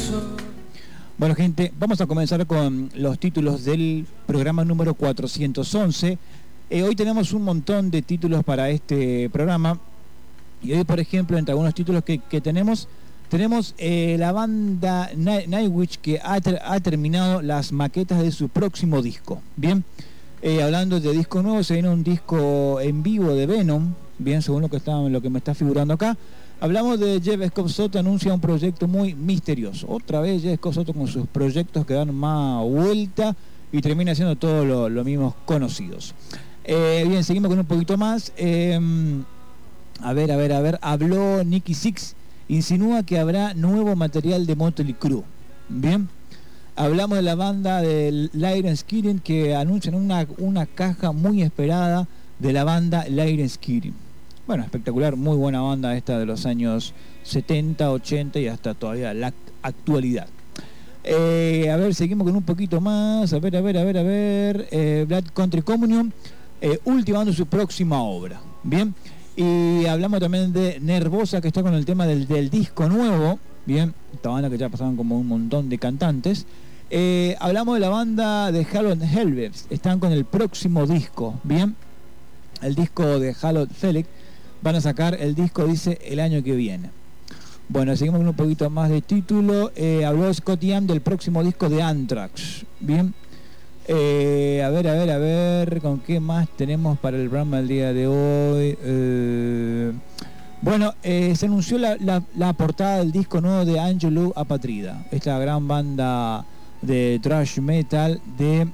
Bueno, gente, vamos a comenzar con los títulos del programa número 411. Hoy tenemos un montón de títulos para este programa. Y hoy, por ejemplo, entre algunos títulos que tenemos la banda Nightwish, que ha terminado las maquetas de su próximo disco. Bien, hablando de disco nuevo, se viene un disco en vivo de Venom, bien, según lo que me está figurando acá. Hablamos de Jeff Scott Soto, anuncia un proyecto muy misterioso. Otra vez Jeff Scott Soto con sus proyectos que dan más vuelta y termina siendo todos los mismos conocidos. Bien, seguimos con un poquito más. A ver, habló Nicky Six, insinúa que habrá nuevo material de Mötley Crüe. Bien, hablamos de la banda de Lynyrd Skynyrd, que anuncian una caja muy esperada de la banda Lynyrd Skynyrd. Bueno, espectacular, muy buena banda esta de los años 70, 80 y hasta todavía la actualidad. A ver, seguimos con un poquito más. A ver. Blood Country Communion, ultimando su próxima obra. Bien. Y hablamos también de Nervosa, que está con el tema del disco nuevo. Bien, esta banda que ya pasaron como un montón de cantantes. Hablamos de la banda de Hallowed Helvets, están con el próximo disco. Bien, el disco de Hallowed Felix. Van a sacar el disco, dice, el año que viene. Bueno, seguimos con un poquito más de título. Habló Scott Ian del próximo disco de Anthrax. Bien. A ver, ¿con qué más tenemos para el programa del día de hoy? Bueno, se anunció la portada del disco nuevo de Angelou Apatrida, esta gran banda de thrash metal de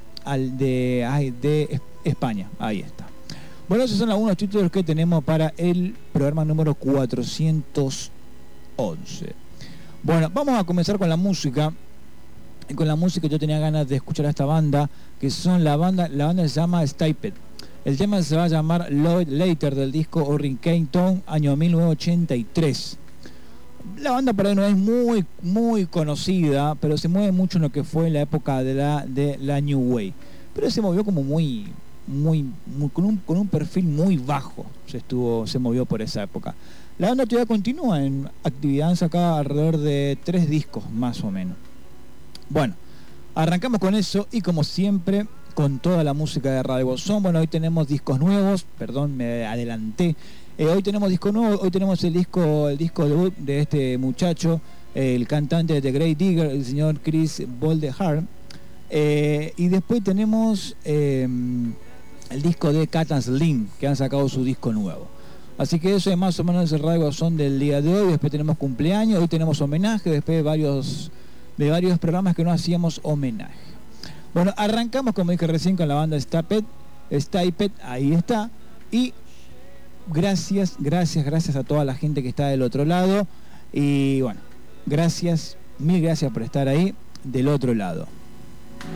España. Ahí está. Bueno, esos son algunos títulos que tenemos para el programa número 411. Bueno, vamos a comenzar con la música. Y con la música yo tenía ganas de escuchar a esta banda, que son la banda se llama Stiped. El tema se va a llamar Lloyd Later, del disco Hurricane Town, año 1983. La banda por ahí no es muy conocida, pero se mueve mucho en lo que fue la época de la New Wave. Pero se movió como con un perfil muy bajo, se movió por esa época. La banda todavía continúa en actividad, han sacado alrededor de 3 discos más o menos. Bueno, arrancamos con eso y como siempre con toda la música de Radio Bolsón. Bueno, hoy tenemos discos nuevos, perdón, me adelanté. Hoy tenemos disco nuevo, hoy tenemos el disco debut de este muchacho, el cantante de The Grave Digger, el señor Chris Boldehart. Y después tenemos el disco de Cat and Slim, que han sacado su disco nuevo. Así que eso es más o menos el Radio Bolsón del día de hoy. Después tenemos cumpleaños, hoy tenemos homenaje, después de varios programas que no hacíamos homenaje. Bueno, arrancamos, como dije recién, con la banda Stiped, ahí está. Y gracias a toda la gente que está del otro lado. Y bueno, mil gracias por estar ahí del otro lado.